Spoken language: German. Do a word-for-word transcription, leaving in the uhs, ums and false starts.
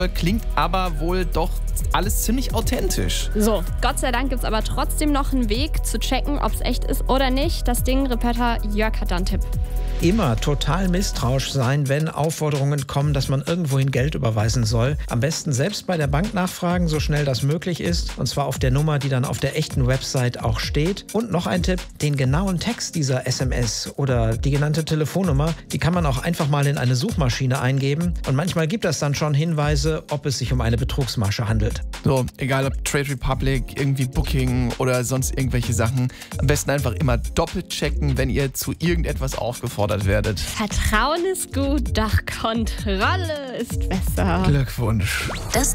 Klingt aber wohl doch alles ziemlich authentisch. So, Gott sei Dank gibt es aber trotzdem noch einen Weg zu checken, ob es echt ist oder nicht. Das Ding, Reporter Jörg hat da einen Tipp. Immer total misstrauisch sein, wenn Aufforderungen kommen, dass man irgendwohin Geld überweisen soll. Am besten selbst bei der Bank nachfragen, so schnell das möglich ist. Und zwar auf der Nummer, die dann auf der echten Website auch steht. Und noch ein Tipp, den genauen Text dieser S M S oder die genannte Telefonnummer, die kann man auch einfach mal in eine Suchmaschine eingeben. Und manchmal gibt das dann schon Hinweise, ob es sich um eine Betrugsmasche handelt. So, egal ob Trade Republic, irgendwie Booking oder sonst irgendwelche Sachen. Am besten einfach immer doppelt checken, wenn ihr zu irgendetwas aufgefordert werdet. Vertrauen ist gut, doch Kontrolle ist besser. Glückwunsch. Das